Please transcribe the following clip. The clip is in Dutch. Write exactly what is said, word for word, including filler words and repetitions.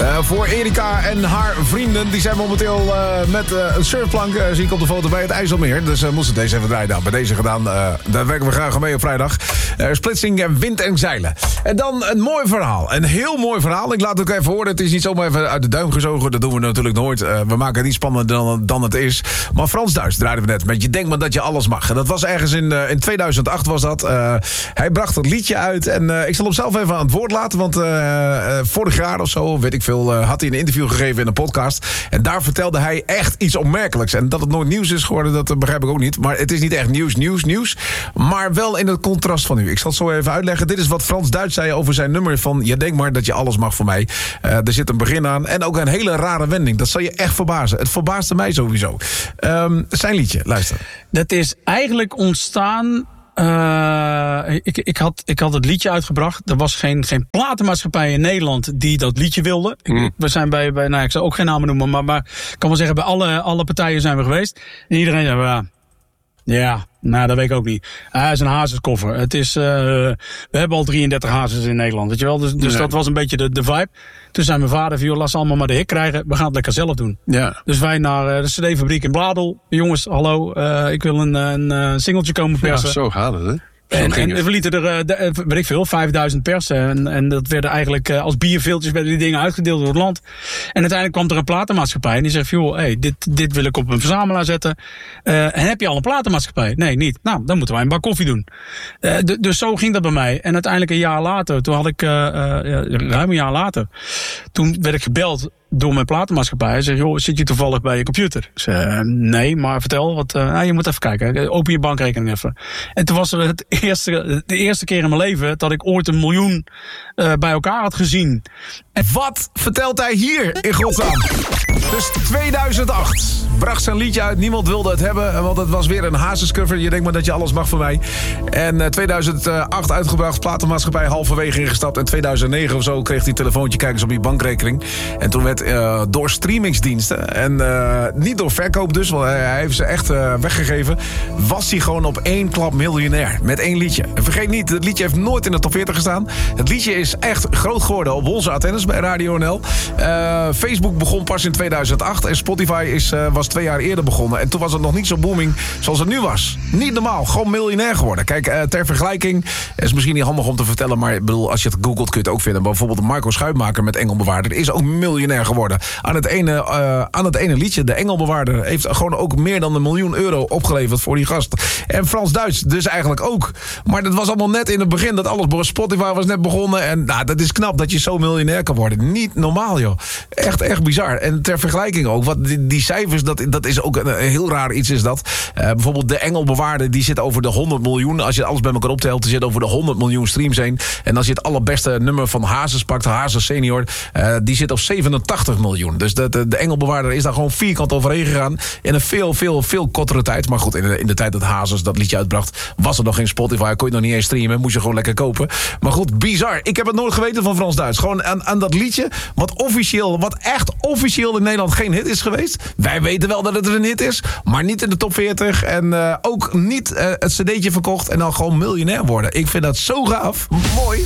Uh, voor Erika en haar vrienden. Die zijn momenteel uh, met uh, een surfplank, uh, zie ik op de foto, bij het IJsselmeer. Dus uh, moesten deze even draaien. Nou, bij deze gedaan. Uh, daar werken we graag mee op vrijdag. Uh, splitsing, wind en zeilen. En dan een mooi verhaal. Een heel mooi verhaal. Ik laat het ook even horen. Het is niet zomaar even uit de duim gezogen. Dat doen we natuurlijk nooit. Uh, we maken het niet spannender dan, dan het is. Maar Frans Duits draaiden we net met Je denkt maar dat je alles mag. En dat was ergens in, uh, in tweeduizend acht was dat. Uh, hij bracht het liedje uit. En uh, ik zal hem zelf even aan het woord laten. Want uh, uh, vorig jaar of zo, weet ik veel, uh, had hij een interview gegeven in een podcast. En daar vertelde hij echt iets opmerkelijks. En dat het nooit nieuws is geworden, dat begrijp ik ook niet. Maar het is niet echt nieuws, nieuws, nieuws. Maar wel in het contrast van u. Ik zal het zo even uitleggen. Dit is wat Frans Duits zei over zijn nummer van Je denkt maar dat je alles mag voor mij. Uh, er zit een begin aan. En ook een hele rare wending. Dat zal je echt verbazen. Het verbaasde mij sowieso. Um, zijn liedje, luister. Dat is eigenlijk ontstaan... Uh, ik, ik, had, ik had het liedje uitgebracht. Er was geen, geen platenmaatschappij in Nederland die dat liedje wilde. Mm. Ik, we zijn bij, bij nou, ik zal ook geen namen noemen, maar, maar ik kan wel zeggen, bij alle, alle partijen zijn we geweest. En iedereen zei, ja, ja, nou, dat weet ik ook niet. Hij uh, is een hazeskoffer. Het is, uh, we hebben al drieëndertig hazes in Nederland, weet je wel. Dus, dus ja. Dat was een beetje de, de vibe. Toen zei mijn vader, joh, laat ze allemaal maar de hik krijgen. We gaan het lekker zelf doen. Ja. Dus wij naar uh, de C D-fabriek in Bladel. Jongens, hallo, uh, ik wil een, een, een singeltje komen persen. Ja, zo gaat het, hè? En, en we lieten er, uh, de, weet ik veel, vijfduizend persen. En, en dat werden eigenlijk uh, als bierveeltjes werden die dingen uitgedeeld door het land. En uiteindelijk kwam er een platenmaatschappij. En die zegt, joh, hey, dit, dit wil ik op een verzamelaar zetten. Uh, en heb je al een platenmaatschappij? Nee, niet. Nou, dan moeten wij een bak koffie doen. Uh, d- dus zo ging dat bij mij. En uiteindelijk een jaar later, toen had ik, uh, uh, ruim een jaar later, toen werd ik gebeld door mijn platenmaatschappij. Hij zegt, joh, zit je toevallig bij je computer? Ik zei, uh, nee, maar vertel. Wat, uh, nou, je moet even kijken. Open je bankrekening even. En toen was er het eerste, de eerste keer in mijn leven dat ik ooit een miljoen uh, bij elkaar had gezien. En wat vertelt hij hier in godsnaam? Dus tweeduizend acht bracht zijn liedje uit. Niemand wilde het hebben, want het was weer een hazescover. Je denkt maar dat je alles mag van mij. En uh, tweeduizend acht uitgebracht, platenmaatschappij halverwege ingestapt. En tweeduizend negen of zo kreeg hij een telefoontje, kijk eens op je bankrekening. En toen werd uh, door streamingsdiensten, en uh, niet door verkoop dus, want hij, hij heeft ze echt uh, weggegeven, was hij gewoon op één klap miljonair. Met één liedje. En vergeet niet, het liedje heeft nooit in de top veertig gestaan. Het liedje is echt groot geworden op onze antennes bij Radio N L. Uh, Facebook begon pas in tweeduizend acht en Spotify is, uh, was twee jaar eerder begonnen. En toen was het nog niet zo booming zoals het nu was. Niet normaal, gewoon miljonair geworden. Kijk, uh, ter vergelijking, is misschien niet handig om te vertellen, maar ik bedoel, als je het googelt kun je het ook vinden. Bijvoorbeeld Marco Schuitmaker met Engelbewaarder is ook miljonair geworden. Aan het ene, uh, aan het ene liedje, de Engelbewaarder, heeft gewoon ook meer dan een miljoen euro opgeleverd voor die gast. En Frans Duits dus eigenlijk ook. Maar dat was allemaal net in het begin, dat alles, Spotify was net begonnen. En nou, dat is knap dat je zo miljonair kan worden. Niet normaal, joh. Echt, echt bizar. En ter vergelijking ook, wat die, die cijfers, dat, dat is ook een, een heel raar iets is dat. Uh, bijvoorbeeld de Engelbewaarder, die zit over de honderd miljoen. Als je alles bij elkaar optelt, die zit over de honderd miljoen streams heen. En als je het allerbeste nummer van Hazes pakt, Hazes senior, uh, die zit op zevenentachtig miljoen. Dus de, de, de Engelbewaarder is daar gewoon vierkant overheen gegaan. In een veel, veel, veel kortere tijd. Maar goed, in de, in de tijd dat Hazes dat liedje uitbracht, was er nog geen Spotify. Kon je nog niet eens streamen. Moest je gewoon lekker kopen. Maar goed, bizar. Ik heb het nooit geweten van Frans Duits. Gewoon aan, aan dat liedje, wat officieel, wat echt officieel in Nederland geen hit is geweest. Wij weten wel dat het een hit is, maar niet in de top veertig. En uh, ook niet uh, het cd'tje verkocht en dan gewoon miljonair worden. Ik vind dat zo gaaf. Mooi.